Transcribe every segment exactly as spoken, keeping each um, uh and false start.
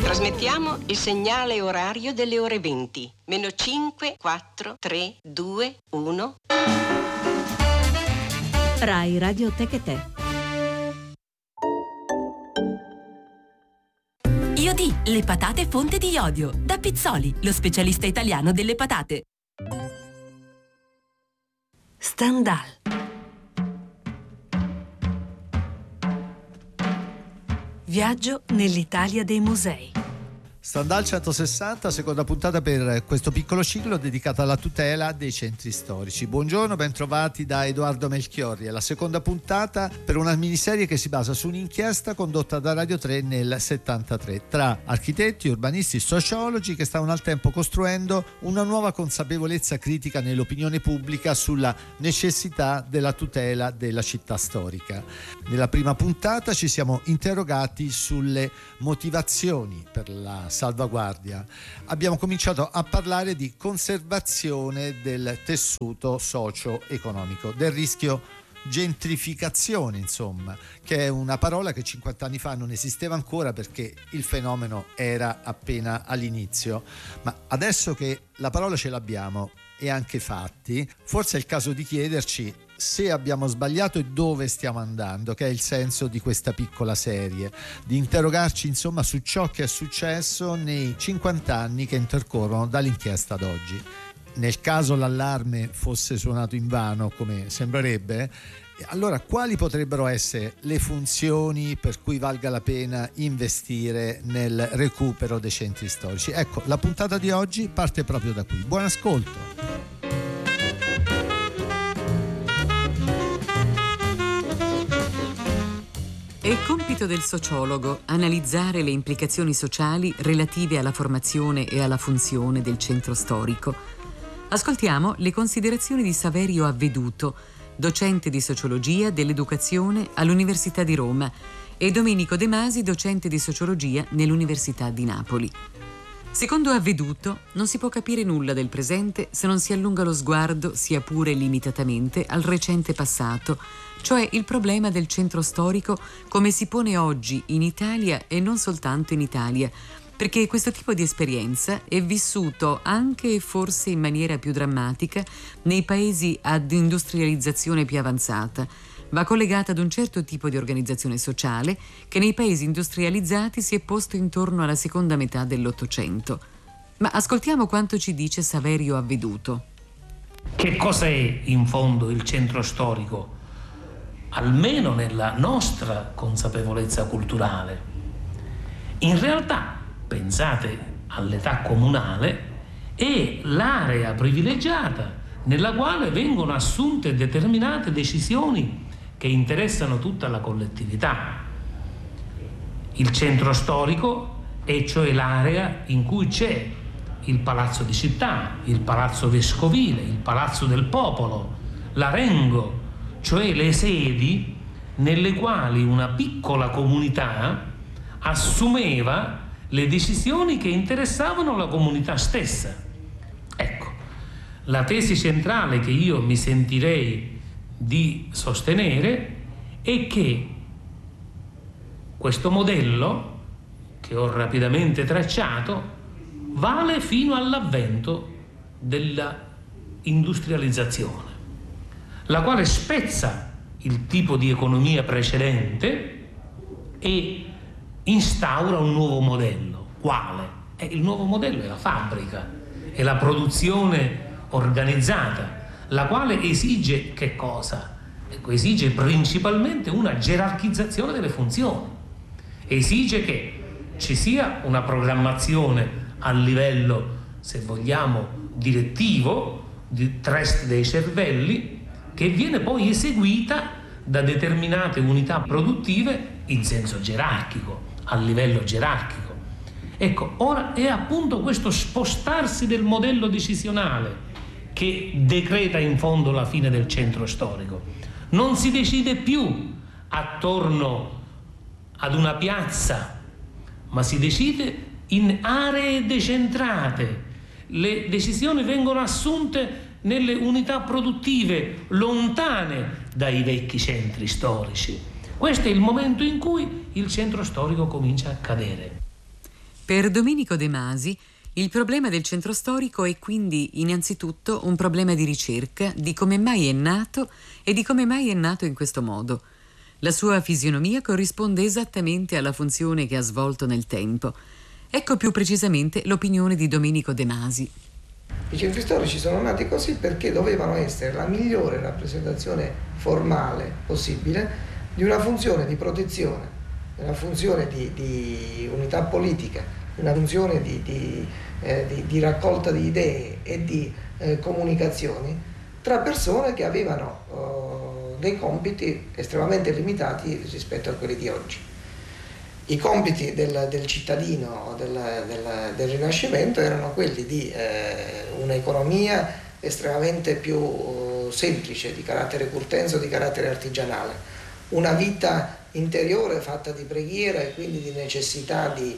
Trasmettiamo il segnale orario delle ore venti. Meno cinque, quattro, tre, due, uno. Rai Radio Tecate. I O D, le patate fonte di iodio. Da Pizzoli, lo specialista italiano delle patate. Stendhal. Viaggio nell'Italia dei musei. Stendhal centosessanta, seconda puntata per questo piccolo ciclo dedicato alla tutela dei centri storici. Buongiorno, ben trovati da Edoardo Melchiorri. È la seconda puntata per una miniserie che si basa su un'inchiesta condotta da Radio tre nel settantatré tra architetti, urbanisti, sociologi che stavano al tempo costruendo una nuova consapevolezza critica nell'opinione pubblica sulla necessità della tutela della città storica. Nella prima puntata ci siamo interrogati sulle motivazioni per la salvaguardia. Abbiamo cominciato a parlare di conservazione del tessuto socio-economico, del rischio gentrificazione, insomma, che è una parola che cinquanta anni fa non esisteva ancora perché il fenomeno era appena all'inizio. Ma adesso che la parola ce l'abbiamo e anche fatti, forse è il caso di chiederci se abbiamo sbagliato e dove stiamo andando, che è il senso di questa piccola serie, di interrogarci insomma su ciò che è successo nei cinquanta anni che intercorrono dall'inchiesta ad oggi. Nel caso l'allarme fosse suonato invano, come sembrerebbe, allora quali potrebbero essere le funzioni per cui valga la pena investire nel recupero dei centri storici? Ecco, la puntata di oggi parte proprio da qui. Buon ascolto! È compito del sociologo analizzare le implicazioni sociali relative alla formazione e alla funzione del centro storico. Ascoltiamo le considerazioni di Saverio Avveduto, docente di sociologia dell'educazione all'Università di Roma, e Domenico De Masi, docente di sociologia nell'Università di Napoli. Secondo Avveduto, non si può capire nulla del presente se non si allunga lo sguardo, sia pure limitatamente, al recente passato, cioè il problema del centro storico come si pone oggi in Italia e non soltanto in Italia, perché questo tipo di esperienza è vissuto anche e forse in maniera più drammatica nei paesi ad industrializzazione più avanzata. Va collegata ad un certo tipo di organizzazione sociale che nei paesi industrializzati si è posto intorno alla seconda metà dell'Ottocento. Ma ascoltiamo quanto ci dice Saverio Avveduto. Che cos'è in fondo il centro storico? Almeno nella nostra consapevolezza culturale. In realtà, pensate all'età comunale, è l'area privilegiata nella quale vengono assunte determinate decisioni che interessano tutta la collettività. Il centro storico è cioè l'area in cui c'è il palazzo di città, il palazzo vescovile, il palazzo del popolo, l'arengo, cioè le sedi nelle quali una piccola comunità assumeva le decisioni che interessavano la comunità stessa. Ecco, la tesi centrale che io mi sentirei di sostenere è che questo modello, che ho rapidamente tracciato, vale fino all'avvento della industrializzazione, la quale spezza il tipo di economia precedente e instaura un nuovo modello. Quale? Eh, il nuovo modello è la fabbrica, è la produzione organizzata, la quale esige che cosa? Ecco, esige principalmente una gerarchizzazione delle funzioni, esige che ci sia una programmazione a livello, se vogliamo, direttivo, di trust dei cervelli, che viene poi eseguita da determinate unità produttive in senso gerarchico, a livello gerarchico. Ecco, ora è appunto questo spostarsi del modello decisionale che decreta in fondo la fine del centro storico. Non si decide più attorno ad una piazza, ma si decide in aree decentrate. Le decisioni vengono assunte nelle unità produttive lontane dai vecchi centri storici. Questo è il momento in cui il centro storico comincia a cadere. Per Domenico De Masi, il problema del centro storico è quindi innanzitutto un problema di ricerca di come mai è nato e di come mai è nato in questo modo. La sua fisionomia corrisponde esattamente alla funzione che ha svolto nel tempo. Ecco più precisamente l'opinione di Domenico De Masi. I centri storici sono nati così perché dovevano essere la migliore rappresentazione formale possibile di una funzione di protezione, una funzione di, di unità politica, una funzione di, di, eh, di, di raccolta di idee e di eh, comunicazioni tra persone che avevano eh, dei compiti estremamente limitati rispetto a quelli di oggi. I compiti del, del cittadino del, del, del Rinascimento erano quelli di eh, un'economia estremamente più eh, semplice, di carattere curtenzo, di carattere artigianale, una vita interiore fatta di preghiera e quindi di necessità di,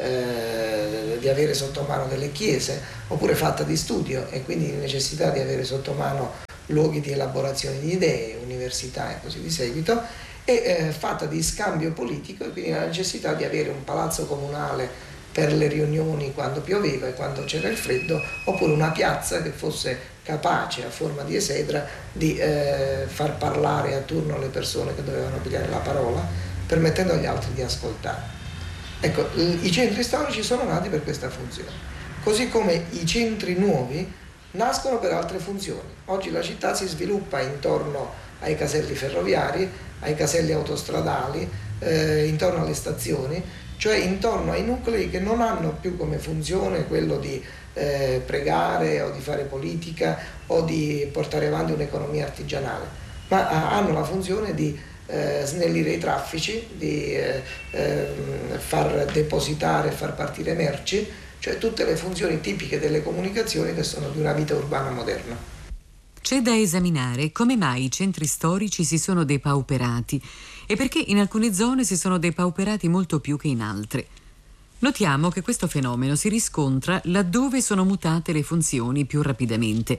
eh, di avere sotto mano delle chiese, oppure fatta di studio e quindi di necessità di avere sotto mano luoghi di elaborazione di idee, università e così di seguito, e eh, fatta di scambio politico e quindi la necessità di avere un palazzo comunale per le riunioni quando pioveva e quando c'era il freddo, oppure una piazza che fosse capace a forma di esedra di eh, far parlare a turno le persone che dovevano pigliare la parola, permettendo agli altri di ascoltare. Ecco, i centri storici sono nati per questa funzione, così come i centri nuovi nascono per altre funzioni. Oggi la città si sviluppa intorno ai caselli ferroviari, ai caselli autostradali, eh, intorno alle stazioni, cioè intorno ai nuclei che non hanno più come funzione quello di eh, pregare o di fare politica o di portare avanti un'economia artigianale, ma hanno la funzione di eh, snellire i traffici, di eh, eh, far depositare e far partire merci, cioè tutte le funzioni tipiche delle comunicazioni che sono di una vita urbana moderna. C'è da esaminare come mai i centri storici si sono depauperati e perché in alcune zone si sono depauperati molto più che in altre. Notiamo che questo fenomeno si riscontra laddove sono mutate le funzioni più rapidamente.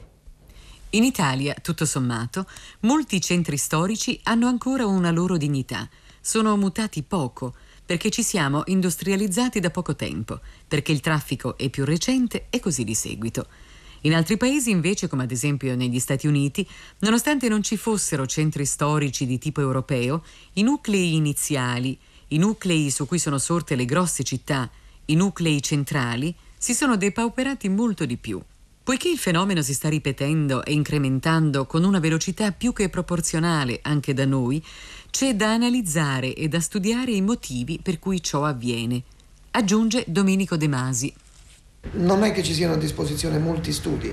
In Italia, tutto sommato, molti centri storici hanno ancora una loro dignità. Sono mutati poco, perché ci siamo industrializzati da poco tempo, perché il traffico è più recente e così di seguito. In altri paesi invece, come ad esempio negli Stati Uniti, nonostante non ci fossero centri storici di tipo europeo, i nuclei iniziali, i nuclei su cui sono sorte le grosse città, i nuclei centrali, si sono depauperati molto di più. Poiché il fenomeno si sta ripetendo e incrementando con una velocità più che proporzionale anche da noi, c'è da analizzare e da studiare i motivi per cui ciò avviene, aggiunge Domenico De Masi. Non è che ci siano a disposizione molti studi,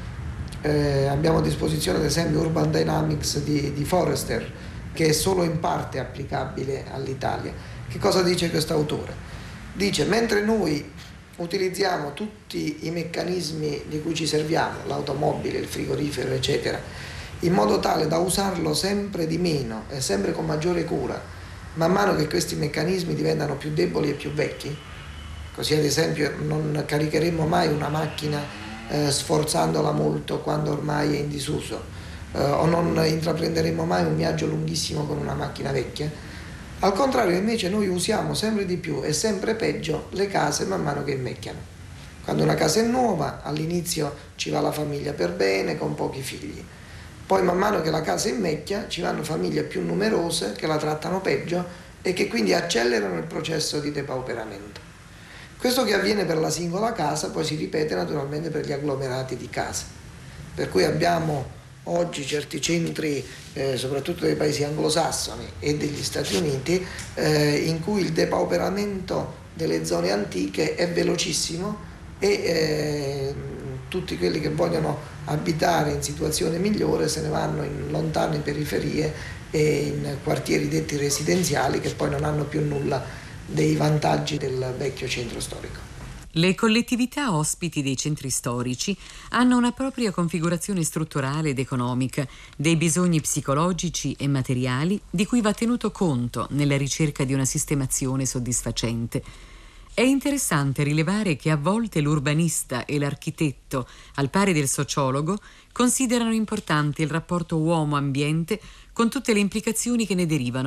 eh, abbiamo a disposizione ad esempio Urban Dynamics di, di Forrester, che è solo in parte applicabile all'Italia. Che cosa dice questo autore? Dice: mentre noi utilizziamo tutti i meccanismi di cui ci serviamo, l'automobile, il frigorifero, eccetera, in modo tale da usarlo sempre di meno e sempre con maggiore cura, man mano che questi meccanismi diventano più deboli e più vecchi. Così ad esempio non caricheremo mai una macchina eh, sforzandola molto quando ormai è in disuso, eh, o non intraprenderemo mai un viaggio lunghissimo con una macchina vecchia. Al contrario, invece, noi usiamo sempre di più e sempre peggio le case man mano che invecchiano. Quando una casa è nuova, all'inizio ci va la famiglia per bene, con pochi figli. Poi man mano che la casa invecchia ci vanno famiglie più numerose che la trattano peggio e che quindi accelerano il processo di depauperamento. Questo che avviene per la singola casa poi si ripete naturalmente per gli agglomerati di case, per cui abbiamo oggi certi centri, eh, soprattutto dei paesi anglosassoni e degli Stati Uniti, eh, in cui il depauperamento delle zone antiche è velocissimo e eh, tutti quelli che vogliono abitare in situazione migliore se ne vanno in lontane periferie e in quartieri detti residenziali che poi non hanno più nulla dei vantaggi del vecchio centro storico. Le collettività ospiti dei centri storici hanno una propria configurazione strutturale ed economica, dei bisogni psicologici e materiali di cui va tenuto conto nella ricerca di una sistemazione soddisfacente. È interessante rilevare che a volte l'urbanista e l'architetto, al pari del sociologo, considerano importante il rapporto uomo-ambiente con tutte le implicazioni che ne derivano.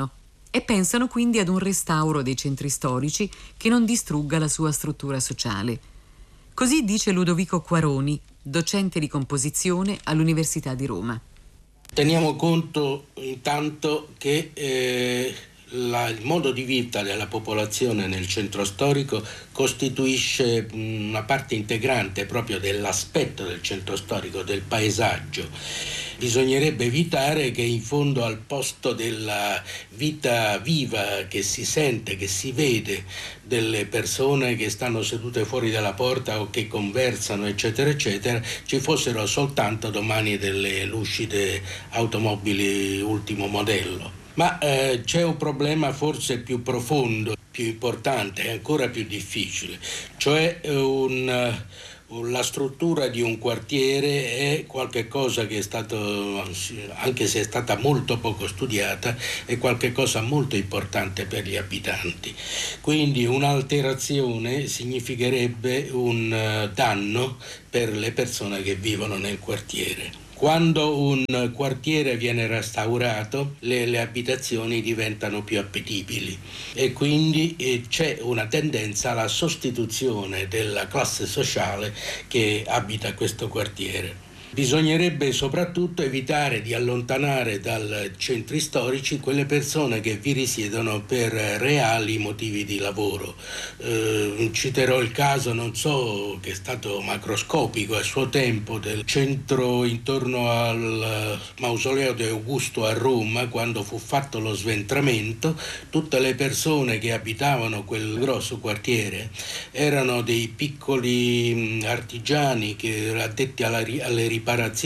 e pensano quindi ad un restauro dei centri storici che non distrugga la sua struttura sociale. Così dice Ludovico Quaroni, docente di composizione all'Università di Roma. Teniamo conto intanto che eh, la, il modo di vita della popolazione nel centro storico costituisce una parte integrante proprio dell'aspetto del centro storico, del paesaggio. Bisognerebbe evitare che in fondo al posto della vita viva che si sente, che si vede, delle persone che stanno sedute fuori dalla porta o che conversano eccetera eccetera, ci fossero soltanto domani delle lucide automobili ultimo modello. Ma eh, c'è un problema forse più profondo, più importante e ancora più difficile, cioè un... La struttura di un quartiere è qualcosa che è stato, anche se è stata molto poco studiata, è qualcosa molto importante per gli abitanti. Quindi un'alterazione significherebbe un danno per le persone che vivono nel quartiere. Quando un quartiere viene restaurato, le, le abitazioni diventano più appetibili e quindi eh, c'è una tendenza alla sostituzione della classe sociale che abita questo quartiere. Bisognerebbe soprattutto evitare di allontanare dai centri storici quelle persone che vi risiedono per reali motivi di lavoro. Eh, citerò il caso, non so, che è stato macroscopico a suo tempo, del centro intorno al mausoleo di Augusto a Roma, quando fu fatto lo sventramento. Tutte le persone che abitavano quel grosso quartiere erano dei piccoli artigiani che addetti alla, alle riparazioni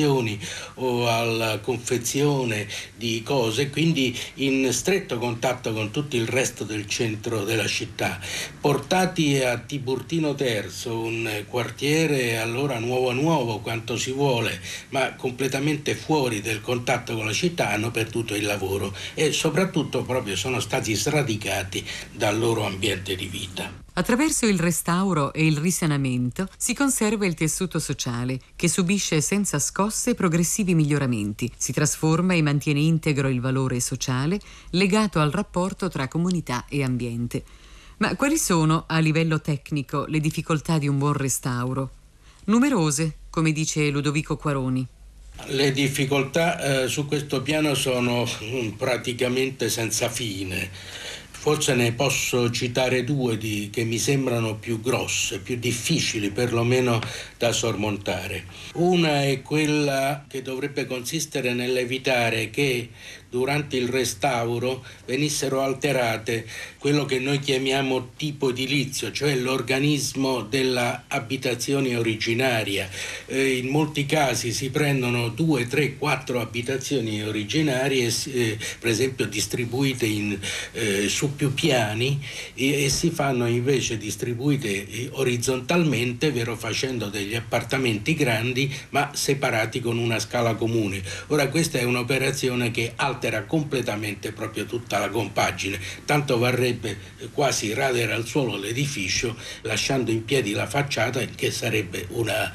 o alla confezione di cose, quindi in stretto contatto con tutto il resto del centro della città. Portati a Tiburtino terzo, un quartiere allora nuovo nuovo quanto si vuole, ma completamente fuori del contatto con la città, hanno perduto il lavoro e soprattutto proprio sono stati sradicati dal loro ambiente di vita. Attraverso il restauro e il risanamento si conserva il tessuto sociale, che subisce senza scosse progressivi miglioramenti, si trasforma e mantiene integro il valore sociale legato al rapporto tra comunità e ambiente. Ma quali sono, a livello tecnico, le difficoltà di un buon restauro? Numerose, come dice Ludovico Quaroni. Le difficoltà eh, su questo piano sono um, praticamente senza fine. Forse ne posso citare due di, che mi sembrano più grosse, più difficili perlomeno da sormontare. Una è quella che dovrebbe consistere nell'evitare che durante il restauro venissero alterate quello che noi chiamiamo tipo edilizio, cioè l'organismo della abitazione originaria. Eh, in molti casi si prendono due, tre, quattro abitazioni originarie, eh, per esempio distribuite in, eh, su più piani e, e si fanno invece distribuite orizzontalmente, vero facendo degli appartamenti grandi ma separati con una scala comune. Ora questa è un'operazione che altera completamente proprio tutta la compagine, tanto varrebbe quasi radere al suolo l'edificio lasciando in piedi la facciata, che sarebbe una,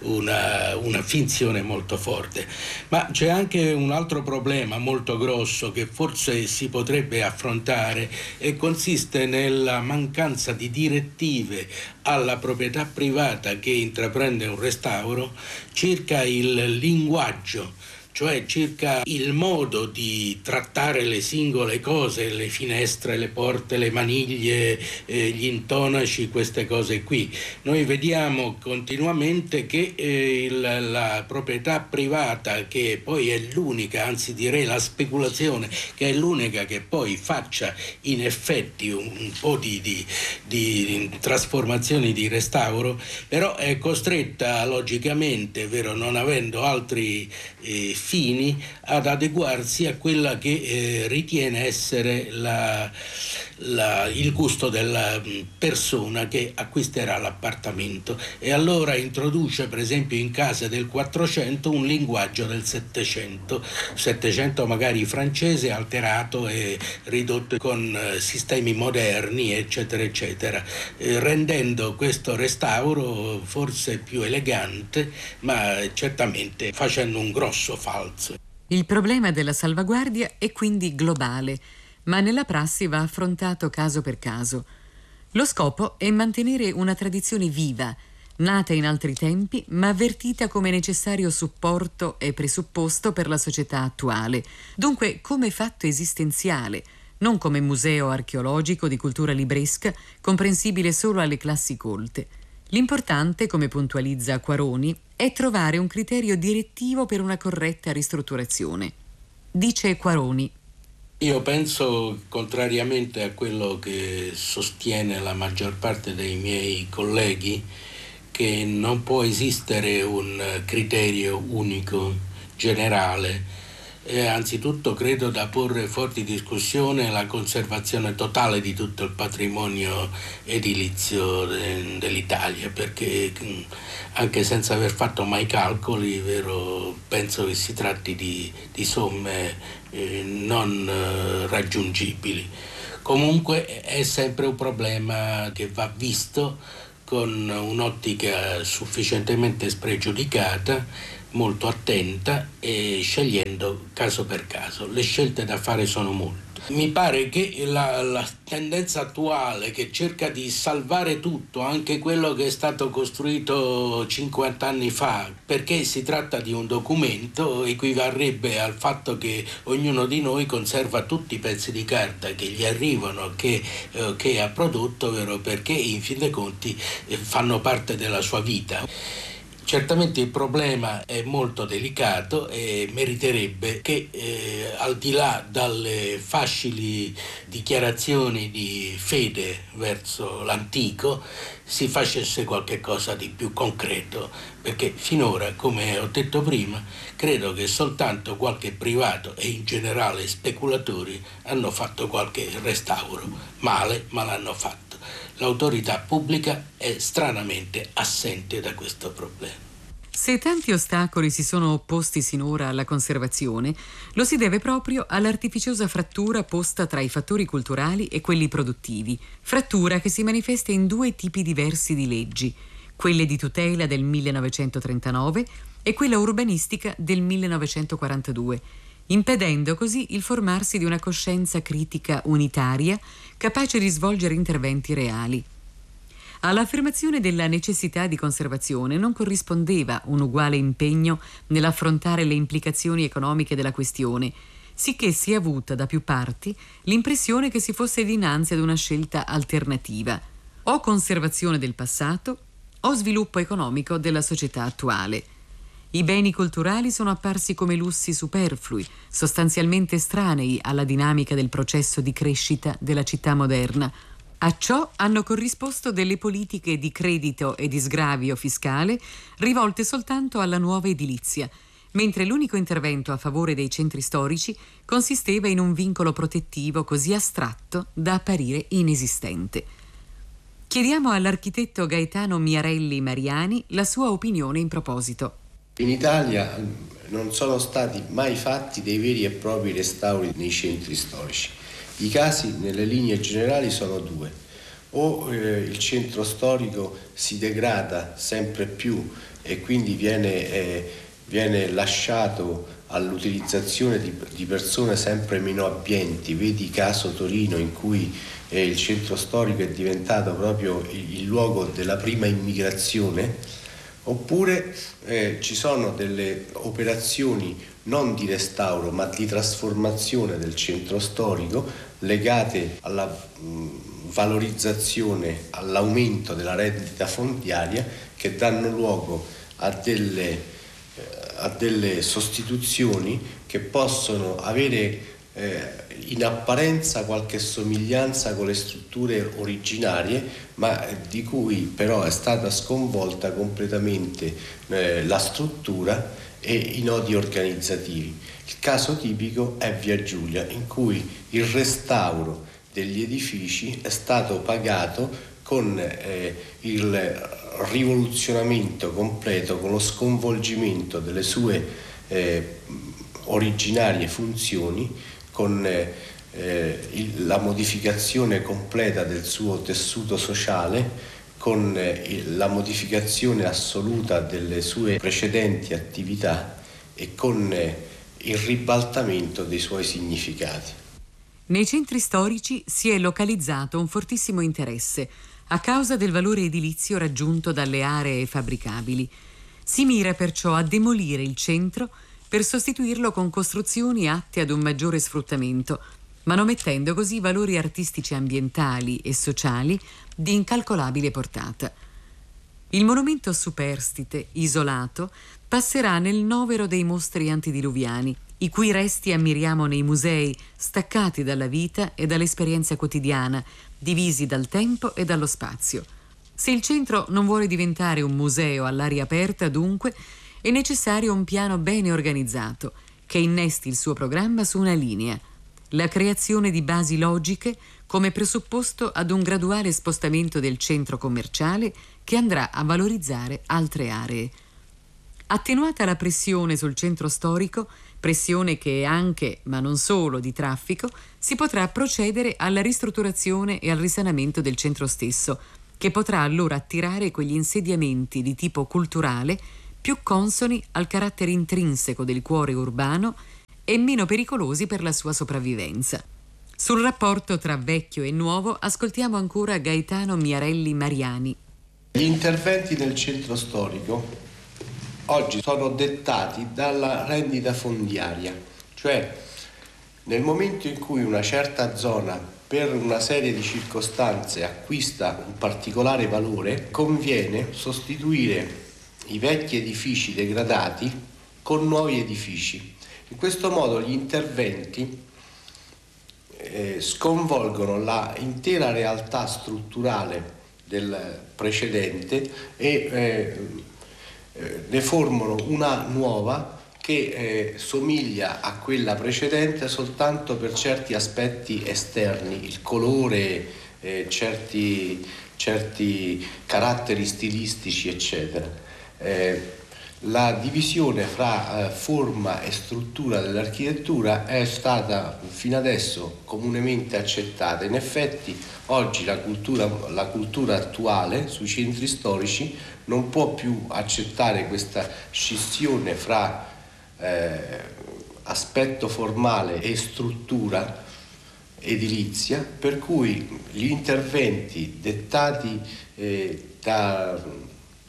una, una finzione molto forte. Ma c'è anche un altro problema molto grosso che forse si potrebbe affrontare e consiste nella mancanza di direttive alla proprietà privata che intraprende un restauro circa il linguaggio, cioè circa il modo di trattare le singole cose, le finestre, le porte, le maniglie, eh, gli intonaci, queste cose qui. Noi vediamo continuamente che eh, la, la proprietà privata, che poi è l'unica, anzi direi la speculazione, che è l'unica che poi faccia in effetti un, un po' di, di, di trasformazioni di restauro, però è costretta logicamente, vero, non avendo altri eh, fini, ad adeguarsi a quella che eh, ritiene essere la, la, il gusto della persona che acquisterà l'appartamento, e allora introduce per esempio in case del quattrocento un linguaggio del settecento, settecento magari francese alterato e ridotto con eh, sistemi moderni eccetera eccetera, eh, rendendo questo restauro forse più elegante, ma certamente facendo un grosso falso. Il problema della salvaguardia è quindi globale, ma nella prassi va affrontato caso per caso. Lo scopo è mantenere una tradizione viva, nata in altri tempi, ma avvertita come necessario supporto e presupposto per la società attuale, dunque come fatto esistenziale, non come museo archeologico di cultura libresca, comprensibile solo alle classi colte. L'importante, come puntualizza Quaroni, è trovare un criterio direttivo per una corretta ristrutturazione. Dice Quaroni: io penso, contrariamente a quello che sostiene la maggior parte dei miei colleghi, che non può esistere un criterio unico, generale. E anzitutto credo da porre fuori discussione la conservazione totale di tutto il patrimonio edilizio de, dell'Italia, perché anche senza aver fatto mai calcoli, vero, penso che si tratti di, di somme eh, non eh, raggiungibili. Comunque è sempre un problema che va visto con un'ottica sufficientemente spregiudicata, molto attenta e scegliendo caso per caso. Le scelte da fare sono molte. Mi pare che la, la tendenza attuale, che cerca di salvare tutto, anche quello che è stato costruito cinquanta anni fa, perché si tratta di un documento, equivarrebbe al fatto che ognuno di noi conserva tutti i pezzi di carta che gli arrivano, che, eh, che ha prodotto, vero, perché in fin dei conti eh, fanno parte della sua vita. Certamente il problema è molto delicato e meriterebbe che eh, al di là dalle facili dichiarazioni di fede verso l'antico si facesse qualche cosa di più concreto, perché finora, come ho detto prima, credo che soltanto qualche privato e in generale speculatori hanno fatto qualche restauro. Male, ma l'hanno fatto. L'autorità pubblica è stranamente assente da questo problema. Se tanti ostacoli si sono opposti sinora alla conservazione, lo si deve proprio all'artificiosa frattura posta tra i fattori culturali e quelli produttivi, frattura che si manifesta in due tipi diversi di leggi, quelle di tutela del millenovecentotrentanove e quella urbanistica del millenovecentoquarantadue, impedendo così il formarsi di una coscienza critica unitaria capace di svolgere interventi reali. All'affermazione della necessità di conservazione non corrispondeva un uguale impegno nell'affrontare le implicazioni economiche della questione, sicché si è avuta da più parti l'impressione che si fosse dinanzi ad una scelta alternativa, o conservazione del passato o sviluppo economico della società attuale. I beni culturali sono apparsi come lussi superflui, sostanzialmente estranei alla dinamica del processo di crescita della città moderna. A ciò hanno corrisposto delle politiche di credito e di sgravio fiscale rivolte soltanto alla nuova edilizia, mentre l'unico intervento a favore dei centri storici consisteva in un vincolo protettivo così astratto da apparire inesistente. Chiediamo all'architetto Gaetano Miarelli Mariani la sua opinione in proposito. In Italia non sono stati mai fatti dei veri e propri restauri nei centri storici. I casi nelle linee generali sono due: o eh, il centro storico si degrada sempre più e quindi viene, eh, viene lasciato all'utilizzazione di, di persone sempre meno abbienti, vedi caso Torino, in cui eh, il centro storico è diventato proprio il, il luogo della prima immigrazione. Oppure eh, ci sono delle operazioni non di restauro ma di trasformazione del centro storico legate alla mh, valorizzazione, all'aumento della rendita fondiaria, che danno luogo a delle, eh, a delle sostituzioni che possono avere eh, in apparenza qualche somiglianza con le strutture originarie, ma di cui però è stata sconvolta completamente eh, la struttura e i nodi organizzativi. Il caso tipico è Via Giulia, in cui il restauro degli edifici è stato pagato con eh, il rivoluzionamento completo, con lo sconvolgimento delle sue eh, originarie funzioni, con eh, il, la modificazione completa del suo tessuto sociale, con eh, la modificazione assoluta delle sue precedenti attività e con eh, il ribaltamento dei suoi significati. Nei centri storici si è localizzato un fortissimo interesse a causa del valore edilizio raggiunto dalle aree fabbricabili. Si mira perciò a demolire il centro per sostituirlo con costruzioni atte ad un maggiore sfruttamento, manomettendo così valori artistici ambientali e sociali di incalcolabile portata. Il monumento superstite, isolato, passerà nel novero dei mostri antidiluviani, i cui resti ammiriamo nei musei, staccati dalla vita e dall'esperienza quotidiana, divisi dal tempo e dallo spazio. Se il centro non vuole diventare un museo all'aria aperta, dunque, è necessario un piano bene organizzato, che innesti il suo programma su una linea, la creazione di basi logiche come presupposto ad un graduale spostamento del centro commerciale che andrà a valorizzare altre aree. Attenuata la pressione sul centro storico, pressione che è anche, ma non solo, di traffico, si potrà procedere alla ristrutturazione e al risanamento del centro stesso, che potrà allora attirare quegli insediamenti di tipo culturale più consoni al carattere intrinseco del cuore urbano e meno pericolosi per la sua sopravvivenza. Sul rapporto tra vecchio e nuovo ascoltiamo ancora Gaetano Miarelli Mariani. Gli interventi nel centro storico oggi sono dettati dalla rendita fondiaria, cioè nel momento in cui una certa zona per una serie di circostanze acquista un particolare valore, conviene sostituire i vecchi edifici degradati con nuovi edifici. In questo modo gli interventi eh, sconvolgono la intera realtà strutturale del precedente e eh, eh, ne formano una nuova che eh, somiglia a quella precedente soltanto per certi aspetti esterni, il colore, eh, certi, certi caratteri stilistici, eccetera. Eh, La divisione fra eh, forma e struttura dell'architettura è stata fino adesso comunemente accettata. In effetti oggi la cultura, la cultura attuale sui centri storici non può più accettare questa scissione fra eh, aspetto formale e struttura edilizia, per cui gli interventi dettati eh, da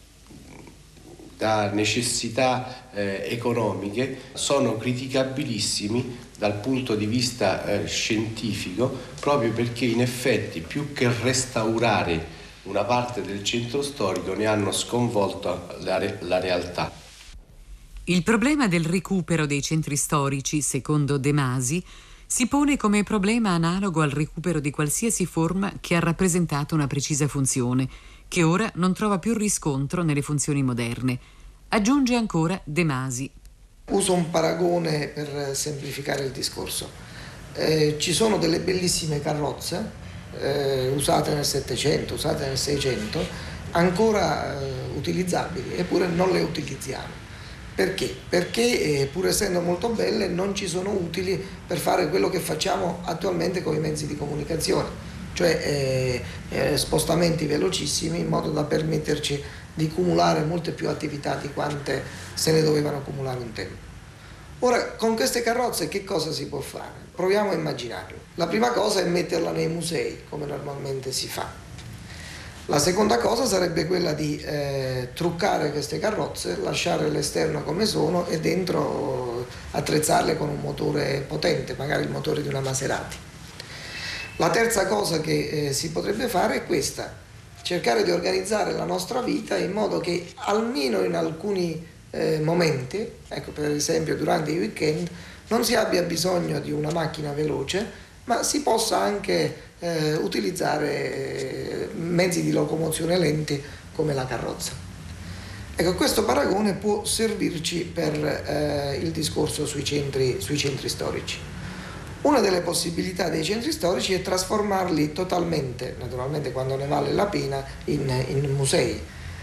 da necessità eh, economiche sono criticabilissimi dal punto di vista eh, scientifico, proprio perché in effetti più che restaurare una parte del centro storico ne hanno sconvolto la, re- la realtà. Il problema del recupero dei centri storici, secondo De Masi, si pone come problema analogo al recupero di qualsiasi forma che ha rappresentato una precisa funzione, che ora non trova più riscontro nelle funzioni moderne. Aggiunge ancora De Masi. Uso un paragone per semplificare il discorso. Eh, ci sono delle bellissime carrozze eh, usate nel Settecento, usate nel Seicento, ancora eh, utilizzabili, eppure non le utilizziamo. Perché? Perché eh, pur essendo molto belle non ci sono utili per fare quello che facciamo attualmente con i mezzi di comunicazione, cioè eh, eh, spostamenti velocissimi in modo da permetterci di cumulare molte più attività di quante se ne dovevano accumulare un tempo. Ora, con queste carrozze che cosa si può fare? Proviamo a immaginarlo. La prima cosa è metterla nei musei, come normalmente si fa. La seconda cosa sarebbe quella di eh, truccare queste carrozze, lasciare l'esterno come sono e dentro attrezzarle con un motore potente, magari il motore di una Maserati. La terza cosa che eh, si potrebbe fare è questa: cercare di organizzare la nostra vita in modo che almeno in alcuni eh, momenti, ecco per esempio durante i weekend, non si abbia bisogno di una macchina veloce, ma si possa anche eh, utilizzare eh, mezzi di locomozione lenti come la carrozza. Ecco, questo paragone può servirci per eh, il discorso sui centri, sui centri storici. Una delle possibilità dei centri storici è trasformarli totalmente, naturalmente quando ne vale la pena, in, in musei.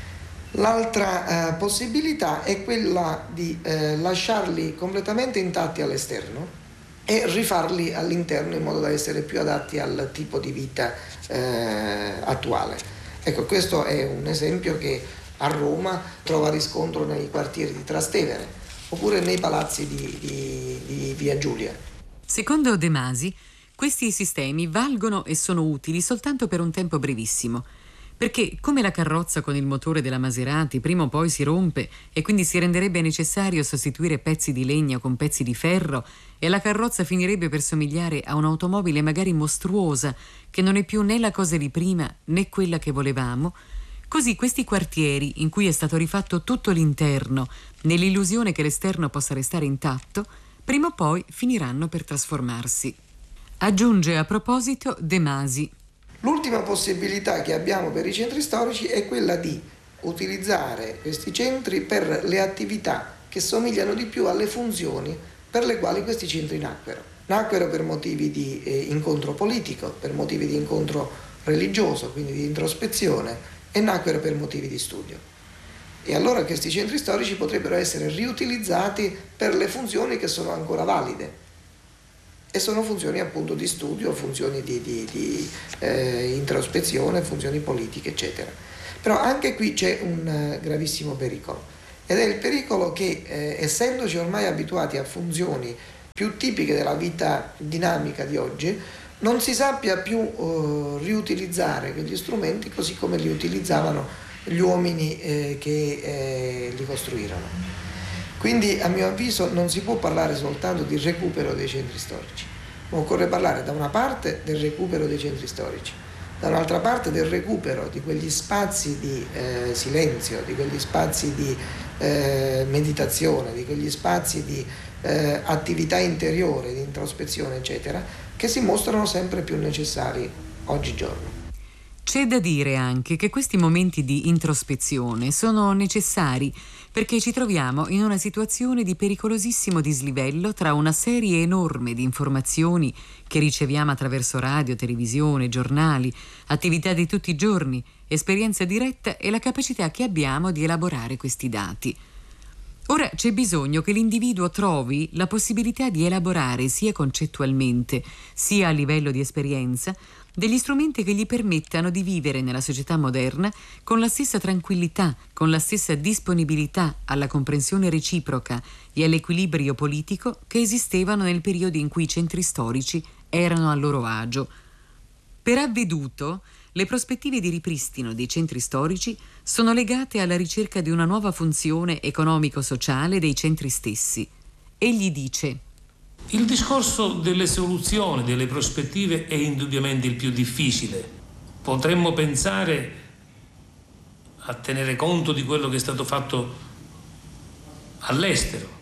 L'altra eh, possibilità è quella di eh, lasciarli completamente intatti all'esterno e rifarli all'interno in modo da essere più adatti al tipo di vita eh, attuale. Ecco, questo è un esempio che a Roma trova riscontro nei quartieri di Trastevere oppure nei palazzi di, di, di Via Giulia. Secondo De Masi, Questi sistemi valgono e sono utili soltanto per un tempo brevissimo, perché come la carrozza con il motore della Maserati prima o poi si rompe e quindi si renderebbe necessario sostituire pezzi di legno con pezzi di ferro e la carrozza finirebbe per somigliare a un'automobile magari mostruosa che non è più né la cosa di prima né quella che volevamo, così questi quartieri in cui è stato rifatto tutto l'interno nell'illusione che l'esterno possa restare intatto, prima o poi finiranno per trasformarsi. Aggiunge a proposito De Masi. L'ultima possibilità che abbiamo per i centri storici è quella di utilizzare questi centri per le attività che somigliano di più alle funzioni per le quali questi centri nacquero. Nacquero per motivi di eh, incontro politico, per motivi di incontro religioso, quindi di introspezione, e nacquero per motivi di studio. E allora questi centri storici potrebbero essere riutilizzati per le funzioni che sono ancora valide. E sono funzioni appunto di studio, funzioni di, di, di eh, introspezione, funzioni politiche, eccetera. Però anche qui c'è un uh, gravissimo pericolo, ed è il pericolo che, eh, essendoci ormai abituati a funzioni più tipiche della vita dinamica di oggi, non si sappia più uh, riutilizzare quegli strumenti così come li utilizzavano gli uomini eh, che eh, li costruirono. Quindi a mio avviso non si può parlare soltanto di recupero dei centri storici, ma occorre parlare da una parte del recupero dei centri storici, da un'altra parte del recupero di quegli spazi di eh, silenzio, di quegli spazi di eh, meditazione, di quegli spazi di eh, attività interiore, di introspezione, eccetera, che si mostrano sempre più necessari oggigiorno. C'è da dire anche che questi momenti di introspezione sono necessari perché ci troviamo in una situazione di pericolosissimo dislivello tra una serie enorme di informazioni che riceviamo attraverso radio, televisione, giornali, attività di tutti i giorni, esperienza diretta e la capacità che abbiamo di elaborare questi dati. Ora c'è bisogno che l'individuo trovi la possibilità di elaborare sia concettualmente sia a livello di esperienza degli strumenti che gli permettano di vivere nella società moderna con la stessa tranquillità, con la stessa disponibilità alla comprensione reciproca e all'equilibrio politico che esistevano nel periodo in cui i centri storici erano a loro agio. Per avveduto, le prospettive di ripristino dei centri storici sono legate alla ricerca di una nuova funzione economico-sociale dei centri stessi. Egli dice: il discorso delle soluzioni, delle prospettive è indubbiamente il più difficile. Potremmo pensare a tenere conto di quello che è stato fatto all'estero.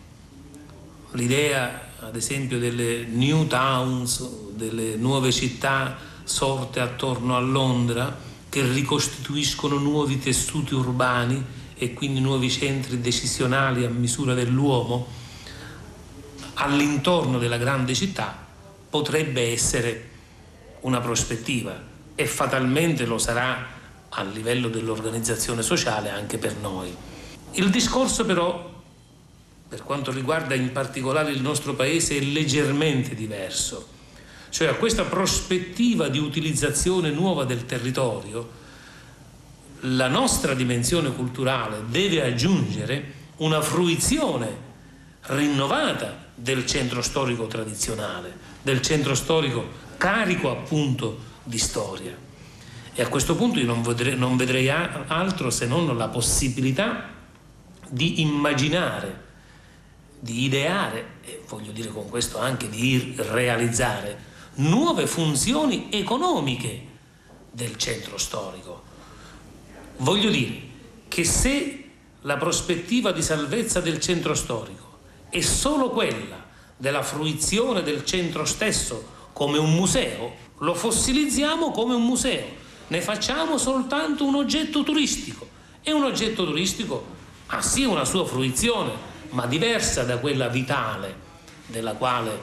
L'idea, ad esempio, delle new towns, delle nuove città sorte attorno a Londra, che ricostituiscono nuovi tessuti urbani e quindi nuovi centri decisionali a misura dell'uomo all'intorno della grande città, potrebbe essere una prospettiva, e fatalmente lo sarà a livello dell'organizzazione sociale anche per noi. Il discorso però, per quanto riguarda in particolare il nostro paese, è leggermente diverso. Cioè, a questa prospettiva di utilizzazione nuova del territorio, la nostra dimensione culturale deve aggiungere una fruizione rinnovata del centro storico tradizionale, del centro storico carico appunto di storia. E a questo punto io non vedrei, non vedrei altro se non la possibilità di immaginare, di ideare, e voglio dire con questo anche di realizzare, nuove funzioni economiche del centro storico. Voglio dire che se la prospettiva di salvezza del centro storico è solo quella della fruizione del centro stesso come un museo, lo fossilizziamo come un museo, ne facciamo soltanto un oggetto turistico, e un oggetto turistico ha sì una sua fruizione, ma diversa da quella vitale della quale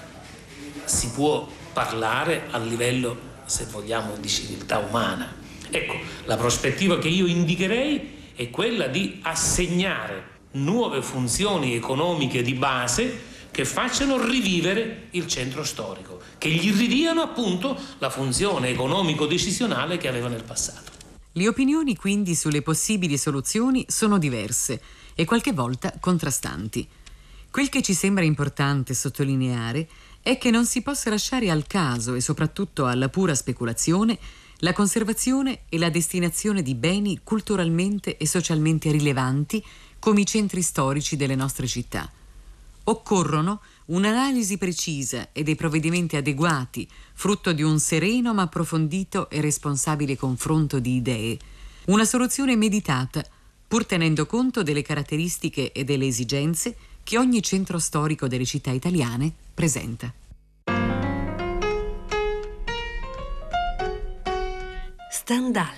si può parlare a livello, se vogliamo, di civiltà umana. Ecco, la prospettiva che io indicherei è quella di assegnare nuove funzioni economiche di base che facciano rivivere il centro storico, che gli ridiano appunto la funzione economico-decisionale che aveva nel passato. Le opinioni quindi sulle possibili soluzioni sono diverse e qualche volta contrastanti. Quel che ci sembra importante sottolineare è che non si possa lasciare al caso e soprattutto alla pura speculazione la conservazione e la destinazione di beni culturalmente e socialmente rilevanti come i centri storici delle nostre città. Occorrono un'analisi precisa e dei provvedimenti adeguati, frutto di un sereno ma approfondito e responsabile confronto di idee, una soluzione meditata, pur tenendo conto delle caratteristiche e delle esigenze che ogni centro storico delle città italiane presenta. Stendhal.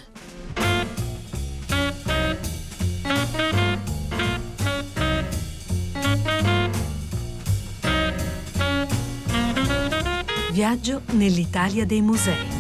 Viaggio nell'Italia dei musei.